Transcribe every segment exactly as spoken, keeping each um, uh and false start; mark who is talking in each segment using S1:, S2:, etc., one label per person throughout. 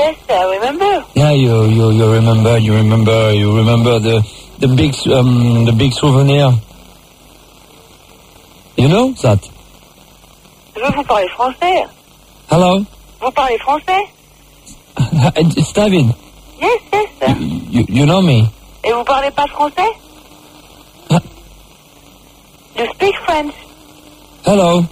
S1: yes, I remember.
S2: Yeah, you, you, you remember, you remember, you remember the, the big, um, the big souvenir. You know that?
S1: Je veux vous parler français.
S2: Hello?
S1: Vous parlez français?
S2: It's David.
S1: Yes, yes.
S2: You, you, you know me?
S1: Et vous parlez pas français?
S2: Huh?
S1: You speak French.
S2: Hello?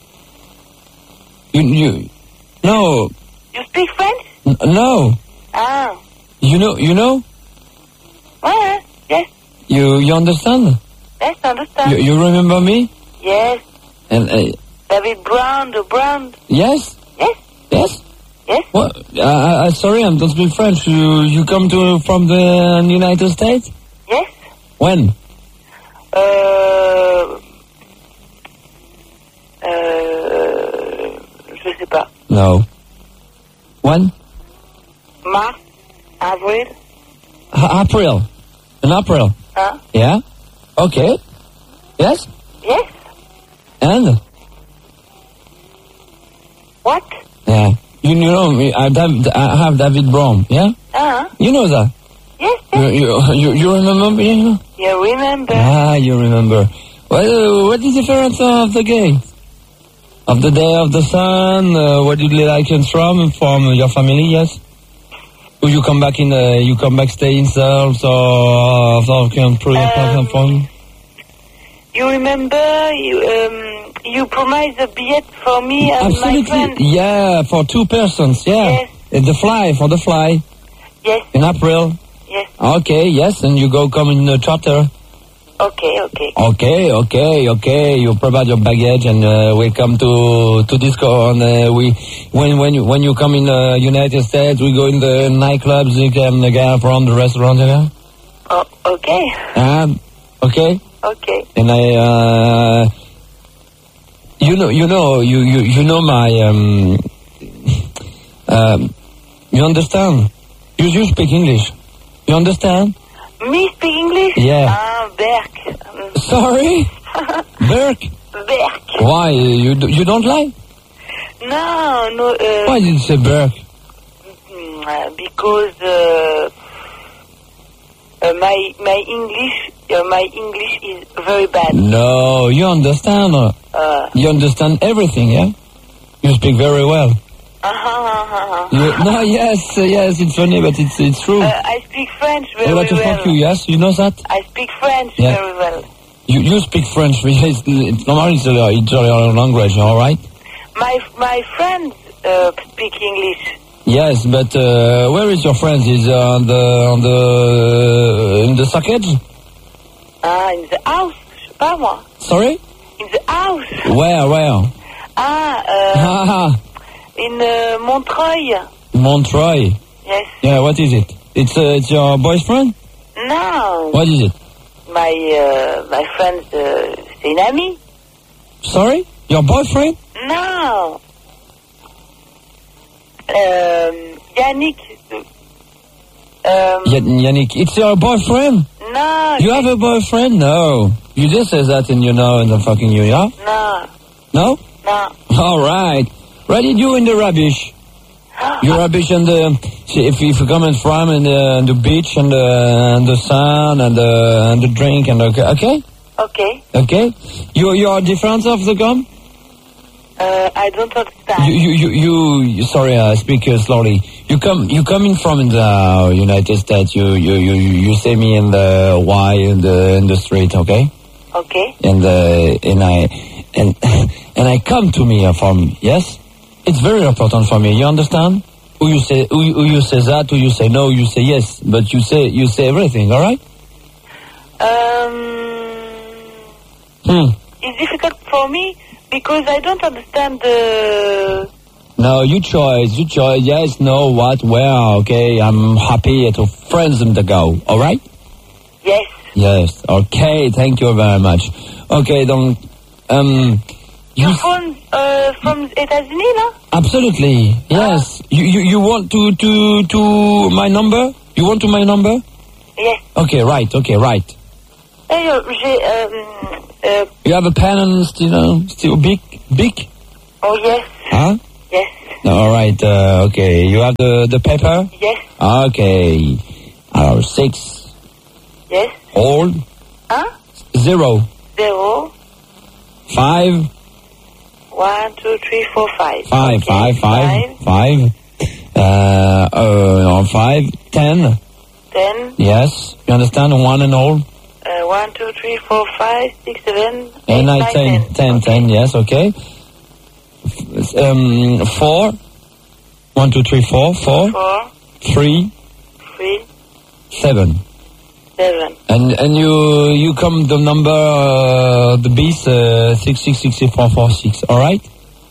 S2: You, you, no,
S1: You speak French?
S2: n- no.
S1: Ah.
S2: You know, you know?
S1: Ouais, yes.
S2: You, you understand?
S1: Yes, I understand.
S2: You, you remember me?
S1: Yes.
S2: And, uh,
S1: David Brown, the Brown.
S2: yes?
S1: Yes,
S2: Yes?
S1: yes.
S2: What? Uh, uh, sorry, I don't speak French. You, you come to, from the United States?
S1: Yes.
S2: When?
S1: Euh... Euh... Je sais pas.
S2: No. When?
S1: Mars, avril,
S2: A- April. In April.
S1: hein?
S2: Yeah? Okay. Yes?
S1: Yes.
S2: And?
S1: What?
S2: Yeah. You, you know me, I, Dav- I have David Brown, yeah?
S1: Huh?
S2: You know that?
S1: Yes,
S2: You,
S1: yes.
S2: you, you, you remember me?
S1: You remember?
S2: Ah, you remember. Well, what is the difference of the game? Of the day of the sun, uh, where did you like it from? From your family, yes? Or you come back in, uh, you come back stay in Seoul, so, so can prove
S1: Um,
S2: from?
S1: You remember? You um, you promised a billet for me and my friend.
S2: Absolutely, yeah, for two persons, yeah.
S1: Yes.
S2: It's the fly, for the fly,
S1: Yes,
S2: in April.
S1: yes.
S2: Okay, yes, and you go come in the charter.
S1: Okay, okay.
S2: Okay, okay, okay. You provide your baggage and uh, we come to to disco. And uh, we when when you, when you come in the United States, we go in the nightclubs. You can uh, go from the restaurant, you know.
S1: Oh, okay,
S2: Um, okay.
S1: okay.
S2: And I, uh, you know, you know, you you you know my um, um, you understand? You you speak English. You understand?
S1: Me speak English?
S2: Yeah.
S1: Ah, Berk. Um,
S2: Sorry, Burke.
S1: Berk.
S2: Why you do- you don't like?
S1: No, no. Uh,
S2: Why did you say Burke?
S1: mm, uh, because uh, uh, my my English uh, my English is very bad.
S2: No, you understand. uh,
S1: Uh,
S2: You understand everything, yeah? You speak very well.
S1: uh-huh.
S2: You, no, yes, uh, yes, it's funny, but it's it's true.
S1: Uh, I speak French very
S2: I want to
S1: well.
S2: fuck you, yes? You know that?
S1: I speak French
S2: Yeah.
S1: very well.
S2: You you speak French. It's, it's normal, it's a, it's a language, all right?
S1: My my friends uh, speak English.
S2: Yes, but uh, where is your friend? Is uh, on the on the in the socket?
S1: Ah, in the house. Je sais pas moi.
S2: Sorry?
S1: In the house.
S2: Where, where?
S1: Ah, uh,
S2: Ah,
S1: in uh, Montreuil.
S2: Montreuil.
S1: Yes.
S2: Yeah, what is it? It's uh, it's your boyfriend?
S1: No.
S2: What is it?
S1: My uh, my friend, uh, c'est une amie.
S2: Sorry? Your boyfriend?
S1: No. Um, Yannick. Um,
S2: Y- Yannick, it's your boyfriend?
S1: no.
S2: You have a boyfriend? No. You just said that and you know in the fucking you, yeah?
S1: No.
S2: No?
S1: No.
S2: All right. What did you in the rubbish? You rubbish and the see, if if you come in from and the, and the beach and the and the sun and the and the drink and the, okay
S1: Okay.
S2: okay you you are different of the gum.
S1: Uh, I don't understand.
S2: You you you, you, you sorry I speak uh, slowly. You come you coming from in the uh, United States. You you you you say me in the Y in the in the street, okay?
S1: Okay.
S2: And uh, and I and and I come to me from yes. It's very important for me. You understand? Who you say who, who you say that, who you say no, you say yes, but you say you say everything. All right?
S1: Um,
S2: Hmm.
S1: it's difficult for me because I don't understand the.
S2: No, you choice. You choice. Yes, no, what, where? Okay, I'm happy to friends them to go. All right?
S1: Yes.
S2: Yes. Okay. Thank you very much. Okay, donc um.
S1: You phone uh, from États-Unis, là?
S2: Absolutely. Yes. You, you you want to to to my number? You want to my number?
S1: Yes.
S2: Okay, right. Okay, right.
S1: Hey, uh, j'ai, um, uh,
S2: You have a pen and you know still big big?
S1: oh yes.
S2: Huh?
S1: Yes.
S2: All right. Uh, okay. You have the the paper?
S1: Yes.
S2: Okay. Alors, six.
S1: Yes.
S2: Hold.
S1: Hein?
S2: Zero.
S1: Zero.
S2: Five.
S1: One, two, three, four, five.
S2: Five.
S1: Okay.
S2: Five. Five. Five. Uh, uh, five. Ten.
S1: Ten.
S2: Yes. You understand? One and all.
S1: Uh, one, two, three, four, five, six, seven, eight,
S2: And nine,
S1: nine,
S2: ten.
S1: ten.
S2: Ten.
S1: Okay.
S2: Ten. Yes. Okay. F- Um, four. One, two, three, four. Four.
S1: Four,
S2: Three.
S1: three,
S2: Seven.
S1: seven.
S2: And and you you come the number uh, the beast uh, six six six eight four four six. All right.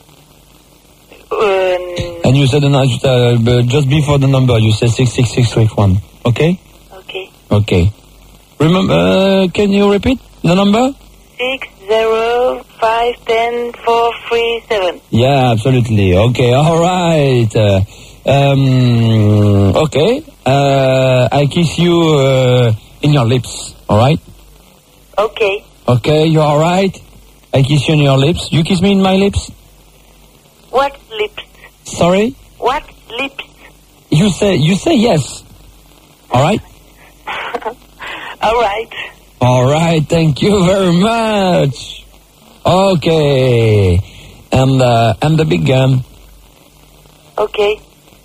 S1: Um,
S2: And you said the, nu- uh, b- just before the number you said six six six three one. Okay.
S1: okay.
S2: Okay. Remember? Uh, can you repeat the number?
S1: Six, zero, five, ten, four, three, seven.
S2: Yeah, absolutely. Okay. All right. Uh, um. Okay. Uh, I kiss you uh, in your lips. All right.
S1: Okay.
S2: Okay. You all right? I kiss you in your lips. You kiss me in my lips.
S1: What lips?
S2: Sorry.
S1: What lips?
S2: You say you say yes. All right.
S1: All right.
S2: All right. Thank you very much. Okay. And uh, and the big gun.
S1: Okay.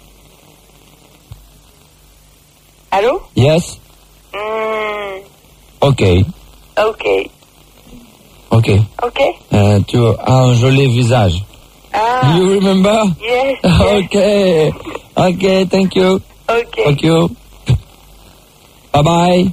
S1: Allô?
S2: Yes.
S1: Hmm.
S2: Okay.
S1: Okay.
S2: Okay.
S1: Okay.
S2: Euh, tu as un joli visage.
S1: Ah.
S2: You remember?
S1: Yes. yes.
S2: Okay. Okay. Thank you.
S1: Okay.
S2: Thank you. Bye bye.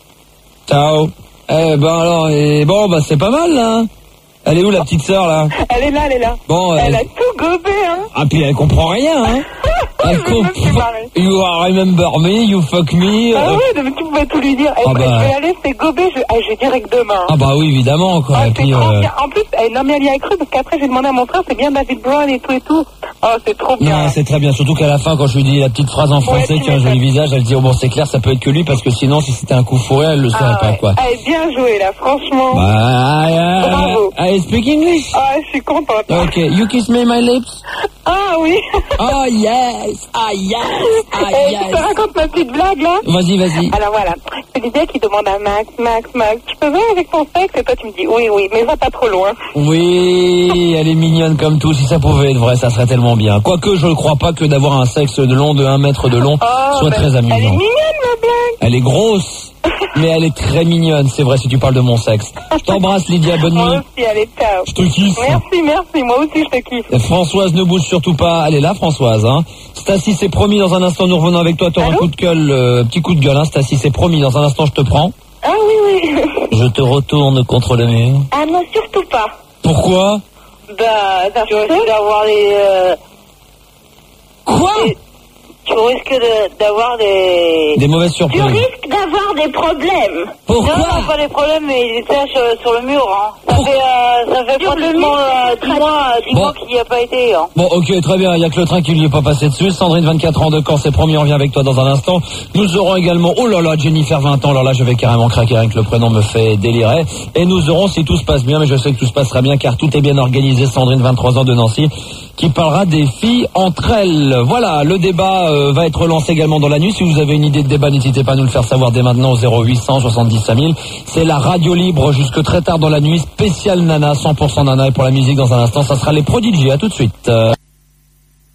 S2: Ciao. Eh ben alors, et bon bah c'est pas mal là. Elle est où la petite sœur là?
S1: Elle est là, elle est là.
S2: Bon.
S1: Elle
S2: euh,
S1: a tout gobé, hein.
S2: Ah puis elle comprend rien hein. Elle
S1: Je me suis
S2: comprend.
S1: marrée.
S2: You remember me, you fuck me.
S1: Ah
S2: euh,
S1: ouais, mais tu pouvais tout lui dire. Elle,
S2: Ah bah.
S1: Je vais aller, c'est gobé, je, ah, je vais direct demain.
S2: Ah bah oui évidemment quoi.
S1: Ah,
S2: Et
S1: c'est
S2: puis,
S1: trop
S2: euh,
S1: bien. En plus, eh, non mais elle y a cru parce qu'après j'ai demandé à mon frère, c'est bien David Brown et tout et tout. Oh, c'est trop bien.
S2: Non, c'est très bien. Surtout qu'à la fin, quand je lui dis la petite phrase en français
S1: tu
S2: qui a un joli
S1: m'étonnes.
S2: visage, elle dit oh bon c'est clair, ça peut être que lui parce que sinon si c'était un coup fourré, elle le saurait
S1: Ah
S2: pas
S1: ouais.
S2: quoi.
S1: Elle est bien jouée là, franchement.
S2: Bah, I,
S1: Bravo.
S2: I, I speak English.
S1: Ah, je suis contente.
S2: Okay, you kiss me my lips.
S1: Ah oui.
S2: Oh yes, ah yes, ah
S1: Et je te
S2: yes.
S1: raconte ma petite blague là.
S2: Vas-y, vas-y.
S1: Alors voilà, je te disais qu'il demande à Max, Max, Max, je peux venir avec ton sexe? Et toi tu me dis oui, oui, mais va pas trop loin.
S2: Oui, elle est mignonne comme tout. Si ça pouvait être vrai, ça serait tellement bien. Quoique je ne crois pas que d'avoir un sexe de long de un mètre de long
S1: Oh,
S2: soit
S1: ben,
S2: très amusant.
S1: Elle est mignonne ma blague.
S2: Elle est grosse, mais elle est très mignonne. C'est vrai si tu parles de mon sexe. Je t'embrasse Lydia, bonne
S1: Moi
S2: nuit.
S1: aussi, allez, ciao.
S2: Je te kiffe.
S1: Merci, merci, moi aussi je te kiffe.
S2: Et Françoise ne bouge surtout pas. Elle est là, Françoise. Hein. Stacy, c'est promis. Dans un instant, nous revenons avec toi. T'auras un
S1: Allô
S2: coup de gueule, euh, petit coup de gueule. Hein, Stacy, c'est promis. Dans un instant, je te prends.
S1: Ah oui, oui.
S2: Je te retourne contre le mur.
S1: Ah non, surtout pas.
S2: Pourquoi?
S1: Bah, tu risques d'avoir des... Euh,
S2: Quoi?
S1: des- tu risques de- d'avoir des...
S2: Des mauvaises surprises.
S1: risques d'avoir des problèmes.
S2: Pourquoi?
S1: Non, non, pas des problèmes, mais il était sur, sur le mur. Hein. Ça,
S2: Pourquoi?
S1: fait, euh, ça fait pratiquement euh, dix mois, dix
S2: Bon.
S1: mois qu'il n'y a pas été. Hein.
S2: Bon, ok, très bien. Il n'y a que le train qui lui est pas passé dessus. Sandrine, vingt-quatre ans de Caen, c'est promis. On revient avec toi dans un instant. Nous aurons également, oh là là, Jennifer, vingt ans. Alors là, je vais carrément craquer avec le prénom me fait délirer. Et nous aurons, si tout se passe bien, mais je sais que tout se passera bien car tout est bien organisé, Sandrine, vingt-trois ans de Nancy, qui parlera des filles entre elles. Voilà, le débat euh, va être lancé également dans la nuit. Si vous avez une idée de débat, n'hésitez pas à nous le faire savoir dès maintenant au zéro huit cent soixante-dix cinq mille. C'est la radio libre jusque très tard dans la nuit, spécial Nana, cent pour cent Nana. Et pour la musique dans un instant, ça sera les Prodigy. À tout de suite. Euh...